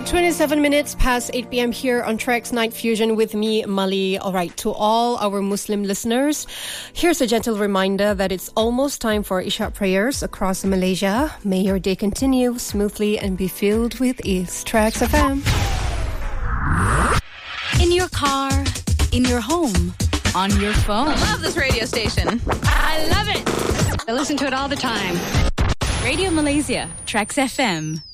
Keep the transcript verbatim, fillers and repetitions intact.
twenty-seven minutes past eight p.m. here on Trax Night Fusion with me, Mali. All right, to all our Muslim listeners, here's a gentle reminder that it's almost time for Isha prayers across Malaysia. May your day continue smoothly and be filled with ease. Trax F M. In your car, in your home, on your phone. I love this radio station. I love it. I listen to it all the time. Radio Malaysia, Trax F M.